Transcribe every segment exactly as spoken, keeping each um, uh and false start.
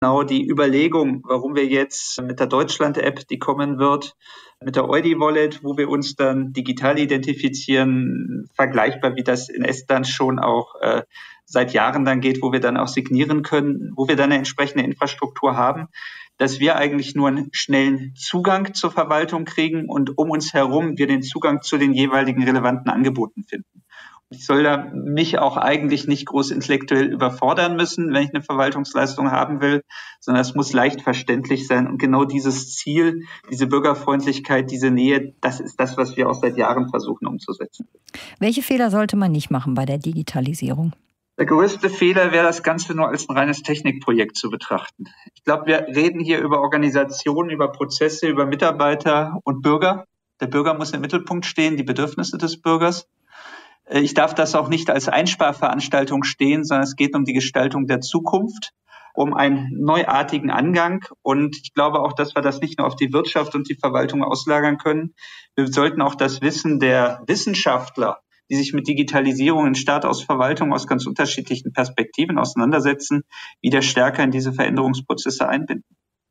Genau die Überlegung, warum wir jetzt mit der Deutschland-App, die kommen wird, mit der Eudi-Wallet, wo wir uns dann digital identifizieren, vergleichbar wie das in Estland schon auch äh, seit Jahren dann geht, wo wir dann auch signieren können, wo wir dann eine entsprechende Infrastruktur haben, dass wir eigentlich nur einen schnellen Zugang zur Verwaltung kriegen und um uns herum wir den Zugang zu den jeweiligen relevanten Angeboten finden. Ich soll da mich auch eigentlich nicht groß intellektuell überfordern müssen, wenn ich eine Verwaltungsleistung haben will, sondern es muss leicht verständlich sein. Und genau dieses Ziel, diese Bürgerfreundlichkeit, diese Nähe, das ist das, was wir auch seit Jahren versuchen umzusetzen. Welche Fehler sollte man nicht machen bei der Digitalisierung? Der größte Fehler wäre, das Ganze nur als ein reines Technikprojekt zu betrachten. Ich glaube, wir reden hier über Organisationen, über Prozesse, über Mitarbeiter und Bürger. Der Bürger muss im Mittelpunkt stehen, die Bedürfnisse des Bürgers. Ich darf das auch nicht als Einsparveranstaltung stehen, sondern es geht um die Gestaltung der Zukunft, um einen neuartigen Angang. Und ich glaube auch, dass wir das nicht nur auf die Wirtschaft und die Verwaltung auslagern können. Wir sollten auch das Wissen der Wissenschaftler, die sich mit Digitalisierung in Staat, aus Verwaltung, aus ganz unterschiedlichen Perspektiven auseinandersetzen, wieder stärker in diese Veränderungsprozesse einbinden.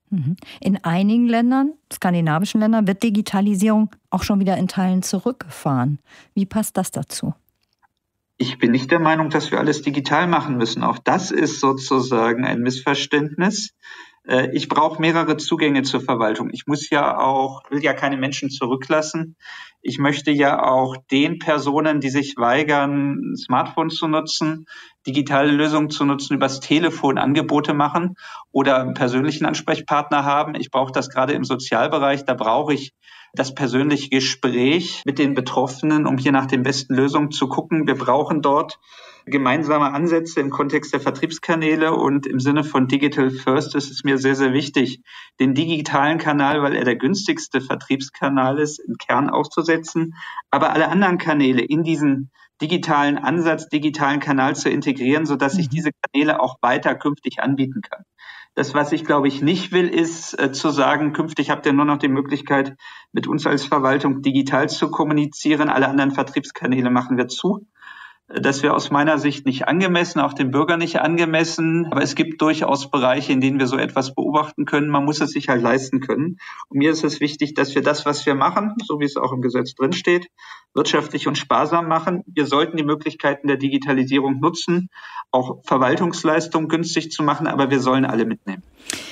In einigen Ländern, skandinavischen Ländern, wird Digitalisierung auch schon wieder in Teilen zurückgefahren. Wie passt das dazu? Ich bin nicht der Meinung, dass wir alles digital machen müssen. Auch das ist sozusagen ein Missverständnis. Ich brauche mehrere Zugänge zur Verwaltung. Ich muss ja auch, will ja keine Menschen zurücklassen. Ich möchte ja auch den Personen, die sich weigern, ein Smartphone zu nutzen, digitale Lösungen zu nutzen, übers Telefon Angebote machen oder einen persönlichen Ansprechpartner haben. Ich brauche das gerade im Sozialbereich. Da brauche ich das persönliche Gespräch mit den Betroffenen, um hier nach den besten Lösungen zu gucken. Wir brauchen dort gemeinsame Ansätze im Kontext der Vertriebskanäle und im Sinne von Digital First ist es mir sehr, sehr wichtig, den digitalen Kanal, weil er der günstigste Vertriebskanal ist, im Kern aufzusetzen, aber alle anderen Kanäle in diesen digitalen Ansatz, digitalen Kanal zu integrieren, sodass ich diese Kanäle auch weiter künftig anbieten kann. Das, was ich, glaube ich, nicht will, ist äh, zu sagen, künftig habt ihr nur noch die Möglichkeit, mit uns als Verwaltung digital zu kommunizieren. Alle anderen Vertriebskanäle machen wir zu. Das wäre aus meiner Sicht nicht angemessen, auch dem Bürger nicht angemessen. Aber es gibt durchaus Bereiche, in denen wir so etwas beobachten können. Man muss es sich halt leisten können. Und mir ist es wichtig, dass wir das, was wir machen, so wie es auch im Gesetz drinsteht, wirtschaftlich und sparsam machen. Wir sollten die Möglichkeiten der Digitalisierung nutzen, auch Verwaltungsleistungen günstig zu machen, aber wir sollen alle mitnehmen.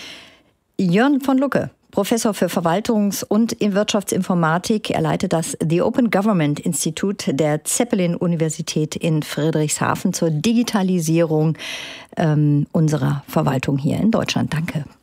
Jörn von Lucke, Professor für Verwaltungs- und Wirtschaftsinformatik. Er leitet das The Open Government Institute der Zeppelin-Universität in Friedrichshafen zur Digitalisierung ähm, unserer Verwaltung hier in Deutschland. Danke.